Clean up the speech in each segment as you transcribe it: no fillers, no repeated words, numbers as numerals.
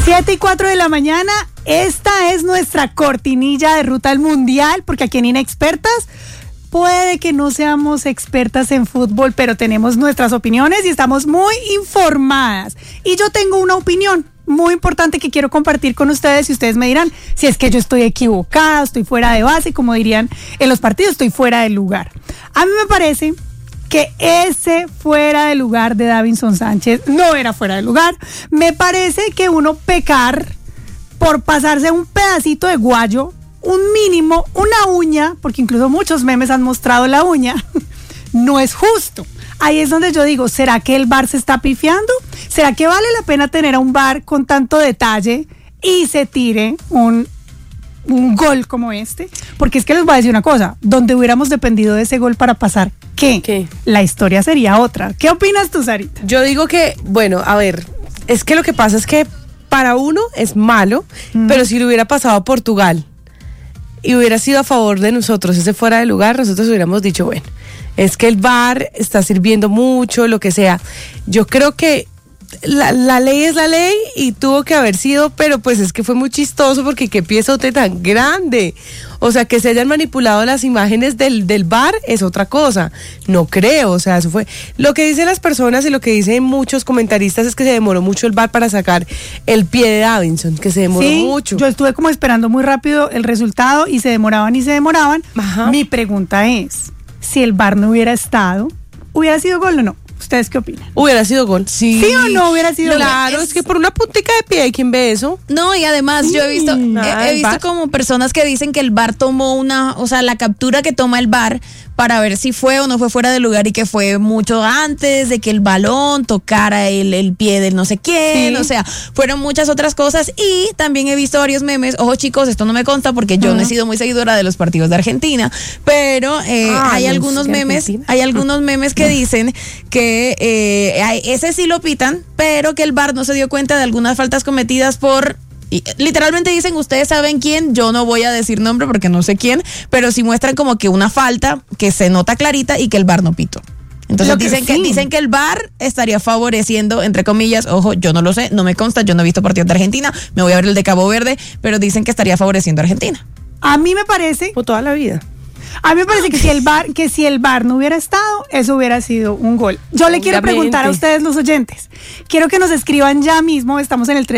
7:04 de la mañana, esta es nuestra cortinilla de ruta al mundial, porque aquí en Inexpertas puede que no seamos expertas en fútbol, pero tenemos nuestras opiniones y estamos muy informadas. Y yo tengo una opinión muy importante que quiero compartir con ustedes y ustedes me dirán si es que yo estoy equivocada, estoy fuera de base, como dirían en los partidos, estoy fuera del lugar. A mí me parece que ese fuera de lugar de Davinson Sánchez no era fuera de lugar. Me parece que uno pecar por pasarse un pedacito de guayo, un mínimo, una uña, porque incluso muchos memes han mostrado la uña, no es justo. Ahí es donde yo digo, ¿será que el VAR se está pifiando? ¿Será que vale la pena tener a un VAR con tanto detalle y se tire un gol como este? Porque es que les voy a decir una cosa, donde hubiéramos dependido de ese gol para pasar, ¿qué? La historia sería otra. ¿Qué opinas tú, Sarita? Yo digo que, bueno, a ver, es que lo que pasa es que para uno es malo, pero si le hubiera pasado a Portugal y hubiera sido a favor de nosotros ese fuera de lugar, nosotros hubiéramos dicho, bueno, es que el VAR está sirviendo mucho, lo que sea. Yo creo que la ley es la ley y tuvo que haber sido, pero pues es que fue muy chistoso porque qué piezote tan grande. O sea, que se hayan manipulado las imágenes del VAR es otra cosa. No creo, o sea, eso fue. Lo que dicen las personas y lo que dicen muchos comentaristas es que se demoró mucho el VAR para sacar el pie de Davinson, que se demoró mucho. Yo estuve como esperando muy rápido el resultado y se demoraban y se demoraban. Ajá. Mi pregunta es, si el VAR no hubiera estado, ¿hubiera sido gol o no? ¿Ustedes qué opinan? Hubiera sido gol. ¿Sí o no hubiera sido gol? Claro, es que por una puntica de pie, ¿quién ve eso? No, y además yo he visto como personas que dicen que el VAR tomó la captura que toma el VAR para ver si fue o no fue fuera de lugar y que fue mucho antes de que el balón tocara el pie del no sé quién, o sea, fueron muchas otras cosas. Y también he visto varios memes, ojo chicos, esto no me consta porque yo no he sido muy seguidora de los partidos de Argentina, pero hay algunos memes que dicen que ese sí lo pitan, pero que el VAR no se dio cuenta de algunas faltas cometidas por... Y literalmente dicen, ustedes saben quién, yo no voy a decir nombre porque no sé quién, pero sí muestran como que una falta que se nota clarita y que el VAR no pitó. Entonces dicen que el VAR estaría favoreciendo, entre comillas, ojo, yo no lo sé, no me consta, yo no he visto partidos de Argentina, me voy a ver el de Cabo Verde, pero dicen que estaría favoreciendo a Argentina. A mí me parece... Por toda la vida. A mí me parece que si el VAR no hubiera estado, eso hubiera sido un gol. Yo le quiero preguntar a ustedes, los oyentes. Quiero que nos escriban ya mismo. Estamos en el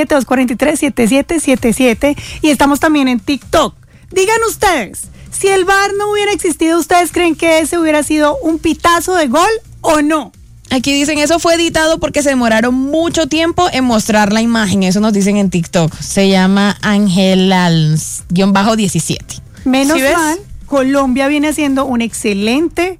317-243-7777 y estamos también en TikTok. Digan ustedes, si el VAR no hubiera existido, ¿ustedes creen que ese hubiera sido un pitazo de gol o no? Aquí dicen, eso fue editado porque se demoraron mucho tiempo en mostrar la imagen. Eso nos dicen en TikTok. Se llama Angelals-17. Menos mal. Colombia viene haciendo un excelente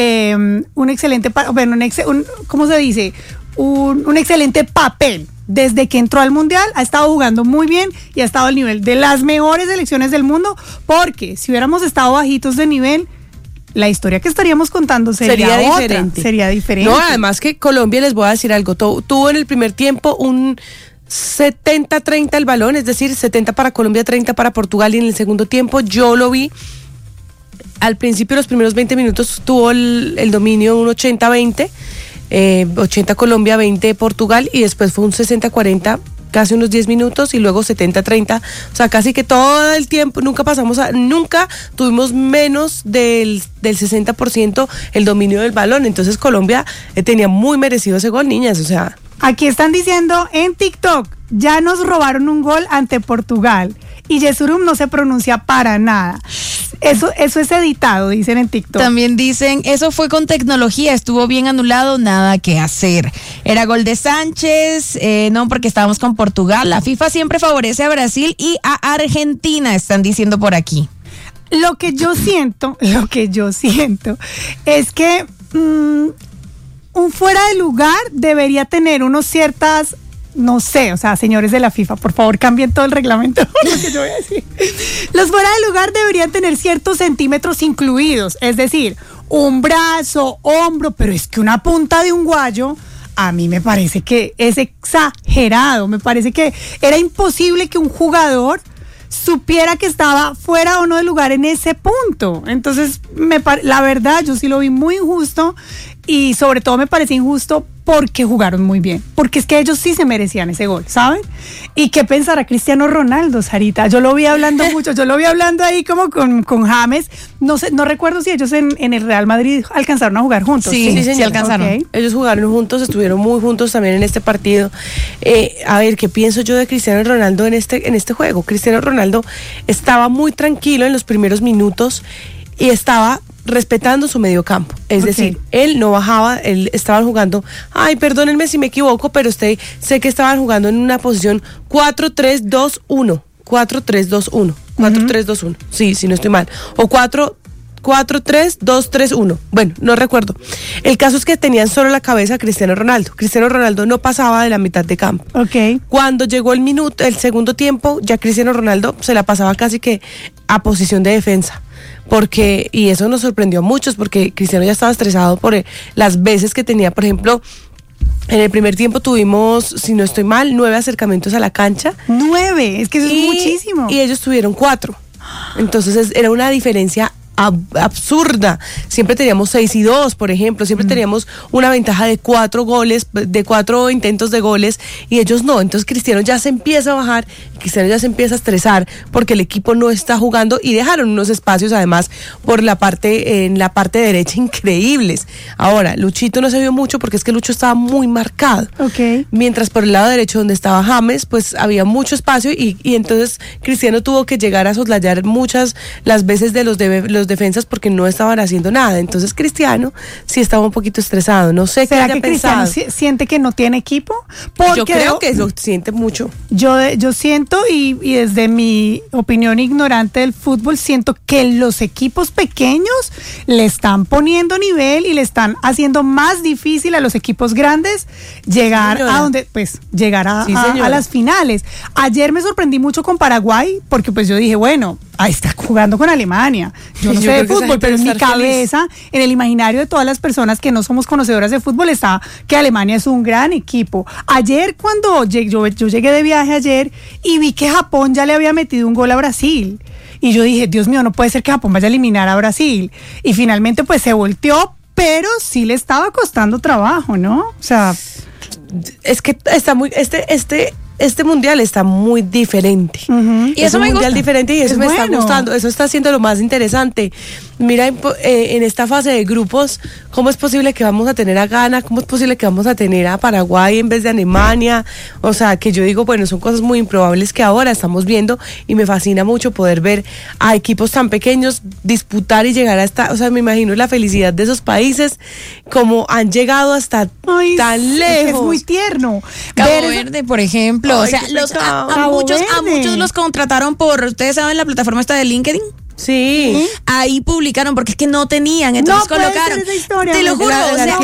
papel. Desde que entró al Mundial ha estado jugando muy bien y ha estado al nivel de las mejores selecciones del mundo, porque si hubiéramos estado bajitos de nivel, la historia que estaríamos contando sería diferente. Sería diferente. No, además que Colombia, les voy a decir algo, tuvo en el primer tiempo un 70-30 el balón, es decir, 70 para Colombia, 30 para Portugal, y en el segundo tiempo yo lo vi. Al principio, los primeros 20 minutos tuvo el dominio un 80-20, 80 Colombia, 20 Portugal, y después fue un 60-40, casi unos 10 minutos, y luego 70-30, o sea, casi que todo el tiempo, nunca tuvimos menos del 60% el dominio del balón. Entonces Colombia tenía muy merecido ese gol, niñas, o sea. Aquí están diciendo en TikTok, ya nos robaron un gol ante Portugal. Y Yesurum no se pronuncia para nada. Eso es editado, dicen en TikTok. También dicen, eso fue con tecnología, estuvo bien anulado, nada que hacer. Era gol de Sánchez, no, porque estábamos con Portugal. La FIFA siempre favorece a Brasil y a Argentina, están diciendo por aquí. Lo que yo siento es que un fuera de lugar debería tener unos ciertas... No sé, o sea, señores de la FIFA, por favor cambien todo el reglamento, lo que yo voy a decir. Los fuera de lugar deberían tener ciertos centímetros incluidos, es decir, un brazo, hombro, pero es que una punta de un guayo, a mí me parece que es exagerado, me parece que era imposible que un jugador supiera que estaba fuera o no de lugar en ese punto. Entonces, la verdad, yo sí lo vi muy injusto y sobre todo me parece injusto porque jugaron muy bien, porque es que ellos sí se merecían ese gol, ¿saben? ¿Y qué pensará Cristiano Ronaldo, Sarita? Yo lo vi hablando mucho, yo lo vi hablando ahí como con James, no sé, no recuerdo si ellos en el Real Madrid alcanzaron a jugar juntos. Sí, alcanzaron. Okay. Ellos jugaron juntos, estuvieron muy juntos también en este partido. A ver, ¿qué pienso yo de Cristiano Ronaldo en este juego? Cristiano Ronaldo estaba muy tranquilo en los primeros minutos y estaba respetando su medio campo, es decir, él no bajaba, él estaba jugando, perdónenme si me equivoco, pero sé que estaban jugando en una posición 4-3-2-1, 4-3-2-1, sí, no estoy mal, o 4-3-2-3-1, bueno, no recuerdo. El caso es que tenían solo la cabeza a Cristiano Ronaldo. Cristiano Ronaldo no pasaba de la mitad de campo. Cuando llegó el segundo tiempo, ya Cristiano Ronaldo se la pasaba casi que a posición de defensa. Y eso nos sorprendió a muchos, porque Cristiano ya estaba estresado por las veces que tenía, por ejemplo, en el primer tiempo tuvimos, si no estoy mal, 9 acercamientos a la cancha. 9, es que eso es muchísimo. Y ellos tuvieron 4. Entonces era una diferencia absurda. Siempre teníamos 6-2, por ejemplo, siempre teníamos una ventaja de 4 goles, de 4 intentos de goles, y ellos no. Entonces Cristiano ya se empieza a bajar, Cristiano ya se empieza a estresar porque el equipo no está jugando, y dejaron unos espacios además en la parte derecha increíbles. Ahora, Luchito no se vio mucho porque es que Lucho estaba muy marcado. Mientras por el lado derecho, donde estaba James, pues había mucho espacio, y entonces Cristiano tuvo que llegar a soslayar muchas las veces de los defensas porque no estaban haciendo nada. Entonces Cristiano sí estaba un poquito estresado. No sé qué haya pensado. ¿Cristiano siente que no tiene equipo? Yo creo que lo siente mucho. Yo siento, y desde mi opinión ignorante del fútbol, siento que los equipos pequeños le están poniendo nivel y le están haciendo más difícil a los equipos grandes llegar a donde, pues, llegar a las finales. Ayer me sorprendí mucho con Paraguay, porque pues yo dije, bueno, ahí está jugando con Alemania. Yo no sé de fútbol, pero en mi cabeza, en el imaginario de todas las personas que no somos conocedoras de fútbol, está que Alemania es un gran equipo. Ayer, cuando yo llegué de viaje ayer y vi que Japón ya le había metido un gol a Brasil, y yo dije, Dios mío, no puede ser que Japón vaya a eliminar a Brasil. Y finalmente pues se volteó, pero sí le estaba costando trabajo, ¿no? O sea, es que está muy este mundial está muy diferente. Y eso me gusta. Diferente, y eso me está gustando. Eso está siendo lo más interesante. Mira, en esta fase de grupos, ¿cómo es posible que vamos a tener a Ghana? ¿Cómo es posible que vamos a tener a Paraguay en vez de Alemania? O sea, que yo digo, bueno, son cosas muy improbables que ahora estamos viendo, y me fascina mucho poder ver a equipos tan pequeños disputar y llegar hasta, o sea, me imagino la felicidad de esos países, como han llegado hasta tan lejos. Es muy tierno. Cabo Verde, por ejemplo. O sea, a muchos los contrataron ustedes saben, la plataforma esta de LinkedIn. Sí. Ahí publicaron, porque es que no tenían, entonces colocaron. Te lo juro, o sea,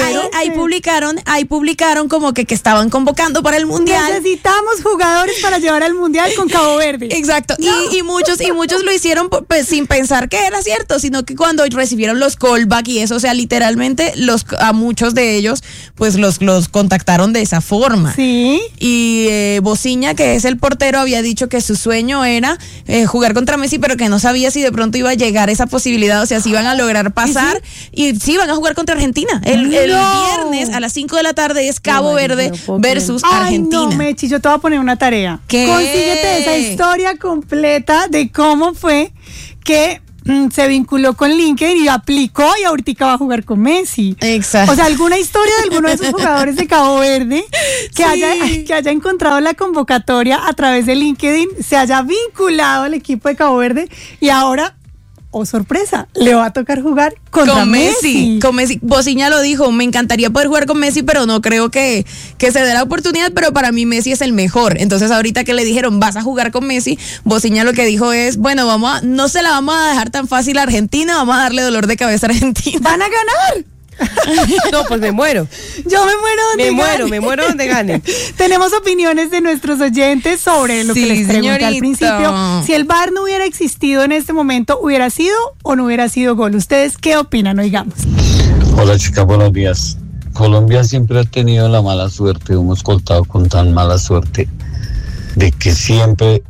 ahí publicaron como que estaban convocando para el mundial. Necesitamos jugadores para llevar al mundial con Cabo Verde. Exacto. No. Y muchos lo hicieron pues sin pensar que era cierto, sino que cuando recibieron los callback y eso, o sea, literalmente a muchos de ellos pues los contactaron de esa forma. Sí. Y Bociña, que es el portero, había dicho que su sueño era jugar contra Messi, pero que no sabía si de pronto iba a llegar esa posibilidad, o sea, si iban a lograr pasar. ¿Sí? Y sí, van a jugar contra Argentina. El viernes a las 5 de la tarde es Cabo Verde versus Argentina. No, Mechi, yo te voy a poner una tarea. ¿Qué? Consíguete esa historia completa de cómo fue que se vinculó con LinkedIn y aplicó, y ahorita va a jugar con Messi. Exacto. O sea, alguna historia de alguno de esos jugadores de Cabo Verde que haya encontrado la convocatoria a través de LinkedIn, se haya vinculado al equipo de Cabo Verde, y ahora, oh sorpresa, le va a tocar jugar con Messi. Con Messi. Bociña lo dijo, me encantaría poder jugar con Messi, pero no creo que se dé la oportunidad, pero para mí Messi es el mejor. Entonces ahorita que le dijeron, vas a jugar con Messi, Bociña lo que dijo es, bueno, no se la vamos a dejar tan fácil a Argentina, vamos a darle dolor de cabeza a Argentina. ¡Van a ganar! No, pues me muero. Yo me muero me muero donde gane. Tenemos opiniones de nuestros oyentes sobre lo que les pregunté al principio. Si el VAR no hubiera existido en este momento, ¿hubiera sido o no hubiera sido gol? ¿Ustedes qué opinan? Oigamos. Hola, chicas, buenos días. Colombia siempre ha tenido la mala suerte, hemos contado con tan mala suerte, de que siempre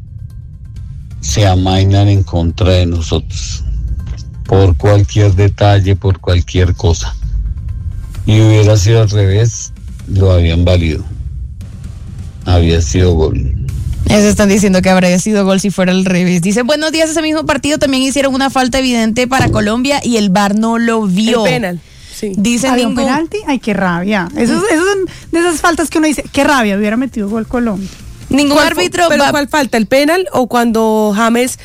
se amainan en contra de nosotros, por cualquier detalle, por cualquier cosa. y hubiera sido al revés, lo habían válido. Había sido gol. Eso están diciendo que habría sido gol si fuera al revés. Dice, buenos días, ese mismo partido también hicieron una falta evidente para Colombia y el VAR no lo vio. El penal. Sí. Dicen ¿Había un penalti? Ay, qué rabia. Esos son de esas faltas que uno dice, qué rabia, hubiera metido gol Colombia. Ningún árbitro ¿Pero cuál falta? ¿El penal o cuando James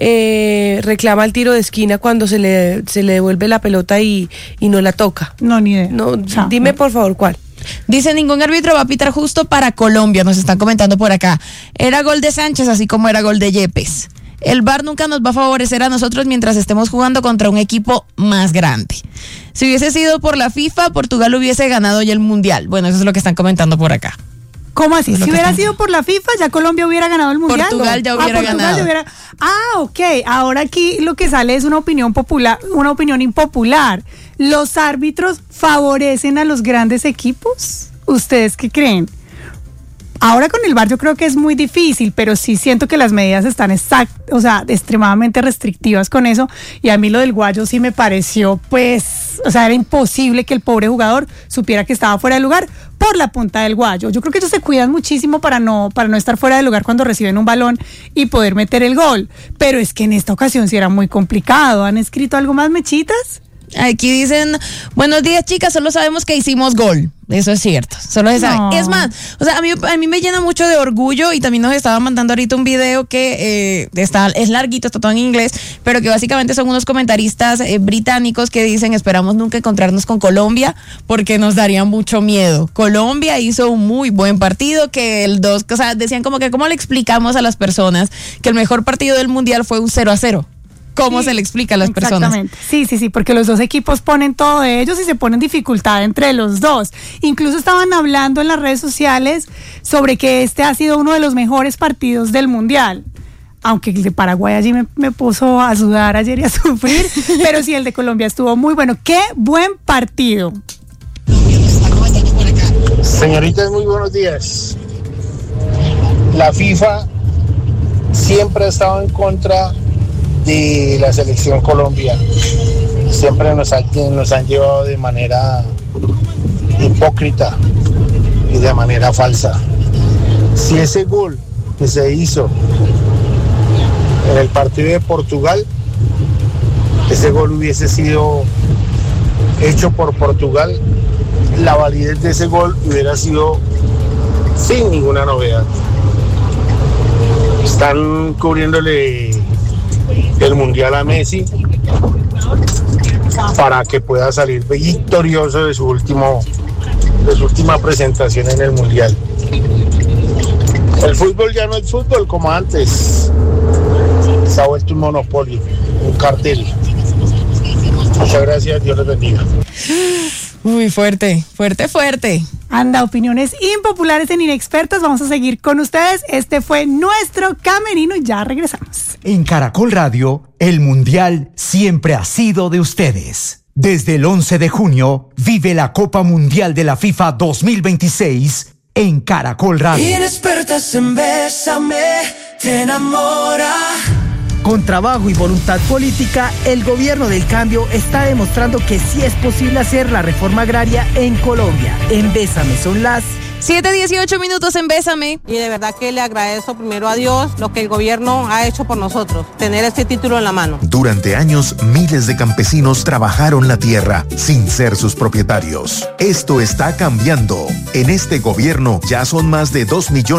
reclama el tiro de esquina cuando se le devuelve la pelota y no la toca? No, ni idea. No, dime por favor cuál. Dice, ningún árbitro va a pitar justo para Colombia, nos están comentando por acá. Era gol de Sánchez, así como era gol de Yepes. El VAR nunca nos va a favorecer a nosotros mientras estemos jugando contra un equipo más grande. Si hubiese sido por la FIFA, Portugal hubiese ganado ya el Mundial. Bueno, eso es lo que están comentando por acá. ¿Cómo así? Si hubiera sido por la FIFA, ya Colombia hubiera ganado el Mundial. Portugal ya hubiera ganado. Ok. Ahora aquí lo que sale es una opinión popular, una opinión impopular. ¿Los árbitros favorecen a los grandes equipos? ¿Ustedes qué creen? Ahora con el VAR yo creo que es muy difícil, pero sí siento que las medidas están extremadamente restrictivas con eso, y a mí lo del Guayo sí me pareció, era imposible que el pobre jugador supiera que estaba fuera de lugar por la punta del Guayo. Yo creo que ellos se cuidan muchísimo para no estar fuera de lugar cuando reciben un balón y poder meter el gol, pero es que en esta ocasión sí era muy complicado. ¿Han escrito algo más, Mechitas? Aquí dicen, buenos días chicas, solo sabemos que hicimos gol. Eso es cierto, solo se sabe. No. Es más, a mí me llena mucho de orgullo, y también nos estaba mandando ahorita un video que es larguito, está todo en inglés, pero que básicamente son unos comentaristas británicos que dicen, esperamos nunca encontrarnos con Colombia porque nos daría mucho miedo. Colombia hizo un muy buen partido, decían como que, ¿cómo le explicamos a las personas que el mejor partido del Mundial fue un 0-0? ¿Cómo se le explica a las personas? Sí, porque los dos equipos ponen todo de ellos y se ponen dificultad entre los dos. Incluso estaban hablando en las redes sociales sobre que este ha sido uno de los mejores partidos del Mundial. Aunque el de Paraguay allí me puso a sudar ayer y a sufrir, pero sí, el de Colombia estuvo muy bueno. ¡Qué buen partido! Señoritas, muy buenos días. La FIFA siempre ha estado en contra de la selección Colombia. Siempre nos han llevado de manera hipócrita y de manera falsa. Si ese gol que se hizo en el partido de Portugal, ese gol hubiese sido hecho por Portugal, la validez de ese gol hubiera sido sin ninguna novedad. Están cubriéndole el Mundial a Messi para que pueda salir victorioso de su última presentación en el Mundial. El fútbol ya no es fútbol como antes. Se ha vuelto un monopolio, un cartel. Muchas gracias, Dios les bendiga. Uy, fuerte. Anda, opiniones impopulares en Inexpertas. Vamos a seguir con ustedes. Este fue nuestro camerino y ya regresamos. En Caracol Radio, el Mundial siempre ha sido de ustedes. Desde el 11 de junio, vive la Copa Mundial de la FIFA 2026 en Caracol Radio. Inexpertas en Bésame, te enamora. Con trabajo y voluntad política, el gobierno del cambio está demostrando que sí es posible hacer la reforma agraria en Colombia. En Bésame son las 7:18 en Bésame. Y de verdad que le agradezco primero a Dios lo que el gobierno ha hecho por nosotros, tener este título en la mano. Durante años, miles de campesinos trabajaron la tierra sin ser sus propietarios. Esto está cambiando. En este gobierno ya son más de 2 millones